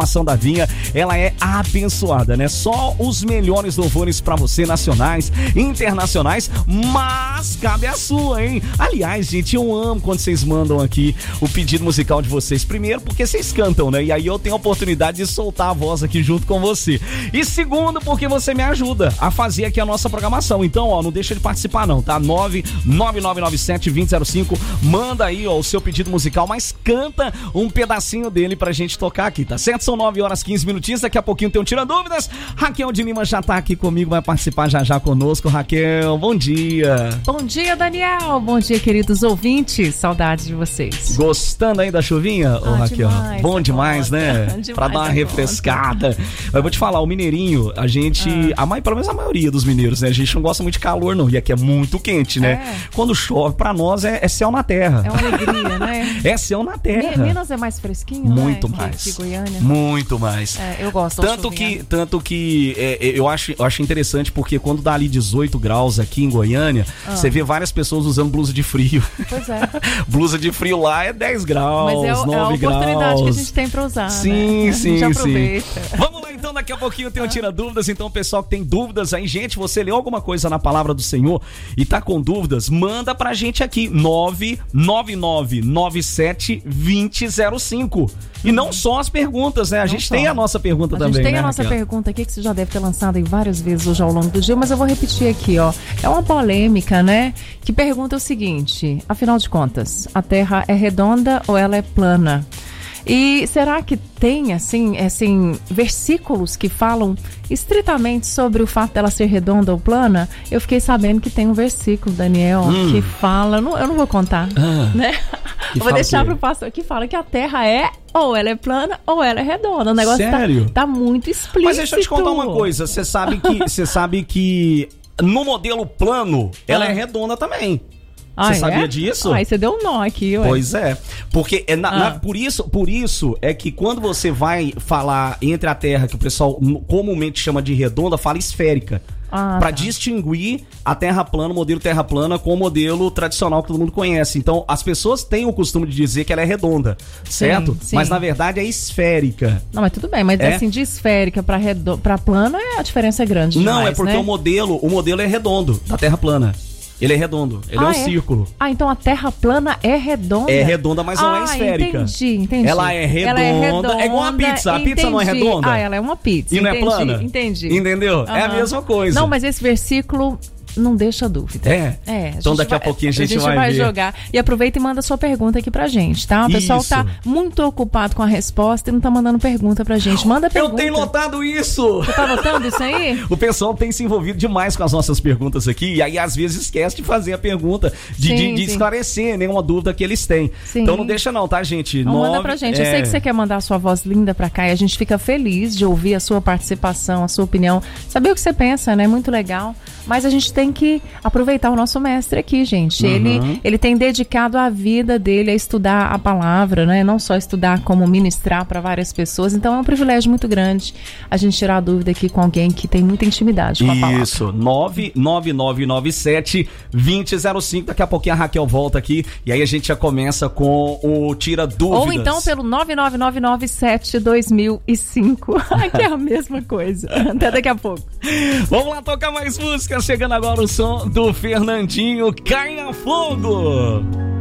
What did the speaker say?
programação da Vinha, ela é abençoada, né? Só os melhores louvores pra você, nacionais, internacionais, mas cabe a sua, hein? Aliás, gente, eu amo quando vocês mandam aqui o pedido musical de vocês. Primeiro, porque vocês cantam, né? E aí eu tenho a oportunidade de soltar a voz aqui junto com você. E segundo, porque você me ajuda a fazer aqui a nossa programação. Então, ó, não deixa de participar não, tá? 99997-2005. Manda aí, ó, o seu pedido musical, mas canta um pedacinho dele pra gente tocar aqui, tá certo? São 9h15 minutinhos, daqui a pouquinho tem um Tira Dúvidas. Raquel de Lima já tá aqui comigo, vai participar já conosco. Raquel, bom dia. Bom dia, Daniel. Bom dia, queridos ouvintes. Saudades de vocês. Gostando aí da chuvinha, ô Raquel? Demais, bom demais, né? Demais, pra dar uma refrescada. Eu vou te falar, o mineirinho, a gente, pelo menos a maioria dos mineiros, né? A gente não gosta muito de calor, não. E aqui é muito quente, né? Quando chove, pra nós é céu na terra. É uma alegria, né? É céu na terra. Minas é mais fresquinho, muito, né? mais. Que Goiânia. Muito mais. Eu gosto. Tanto que eu acho interessante, porque quando dá ali 18 graus aqui em Goiânia, você vê várias pessoas usando blusa de frio. Pois é. Blusa de frio lá é 10 graus, mas 9 graus. É a oportunidade graus. que a gente tem pra usar, sim, né? Sim, já aproveita. Vamos lá então, daqui a pouquinho tem um Tira Dúvidas. Então, pessoal que tem dúvidas aí, gente, você leu alguma coisa na palavra do Senhor e tá com dúvidas, manda pra gente aqui, 99997-2005. E não só as perguntas, né? A gente tem a nossa pergunta também, né? A gente tem a nossa pergunta aqui, que você já deve ter lançado aí várias vezes hoje ao longo do dia, mas eu vou repetir aqui, ó. É uma polêmica, né? Que pergunta o seguinte: afinal de contas, a Terra é redonda ou ela é plana? E será que tem, assim, versículos que falam estritamente sobre o fato dela ser redonda ou plana? Eu fiquei sabendo que tem um versículo, Daniel, que fala... eu não vou contar, né? Eu vou deixar pro pastor, que fala que a Terra ou ela é plana ou ela é redonda. O negócio tá muito explícito. Mas deixa eu te contar uma coisa. Você sabe que no modelo plano, ela é redonda também. Você sabia disso? Aí você deu um nó aqui, ué. Pois é. Porque por isso é que quando você vai falar entre a Terra, que o pessoal comumente chama de redonda, fala esférica. Pra distinguir a terra plana, o modelo terra plana, com o modelo tradicional que todo mundo conhece. Então, as pessoas têm o costume de dizer que ela é redonda, certo? Sim. Mas, na verdade, é esférica. Não, mas tudo bem. Mas, assim, de esférica pra plana, a diferença é grande demais, não, é porque, né? o modelo é redondo, da terra plana. Ele é redondo, ele é um círculo. Então a terra plana é redonda? É redonda, mas não é esférica. Entendi. Ela é redonda. É igual a pizza. A pizza não é redonda? Ela é uma pizza. E não é plana? Entendi. Entendeu? É a mesma coisa. Não, mas esse versículo não deixa dúvida. Então daqui a pouquinho a gente vai ver. Jogar. E aproveita e manda sua pergunta aqui pra gente, tá? O pessoal tá muito ocupado com a resposta e não tá mandando pergunta pra gente. Manda pergunta. Eu tenho notado isso! Você tá notando isso aí? O pessoal tem se envolvido demais com as nossas perguntas aqui e aí às vezes esquece de fazer a pergunta, de esclarecer nenhuma dúvida que eles têm. Sim. Então não deixa não, tá, gente? Manda pra gente. Eu sei que você quer mandar a sua voz linda pra cá e a gente fica feliz de ouvir a sua participação, a sua opinião, saber o que você pensa, né? Muito legal. Mas a gente tem que aproveitar o nosso mestre aqui, gente. Ele tem dedicado a vida dele a estudar a palavra, né? Não só estudar, como ministrar para várias pessoas. Então é um privilégio muito grande a gente tirar a dúvida aqui com alguém que tem muita intimidade com a palavra. Isso, 99997-2005. Daqui a pouquinho a Raquel volta aqui e aí a gente já começa com o Tira Dúvidas. Ou então pelo 99997-2005. Que é a mesma coisa. Até daqui a pouco. Vamos lá tocar mais música. Chegando agora o som do Fernandinho, Caia Fogo.